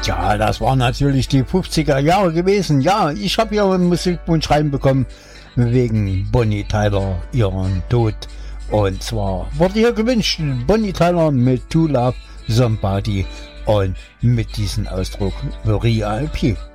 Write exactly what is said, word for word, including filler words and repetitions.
Ja, das waren natürlich die fünfziger Jahre gewesen. Ja, ich habe hier einen Musikwunsch reinbekommen wegen Bonnie Tyler, ihren Tod. Und zwar wurde hier gewünscht Bonnie Tyler mit To Love Somebody und mit diesem Ausdruck The Real People.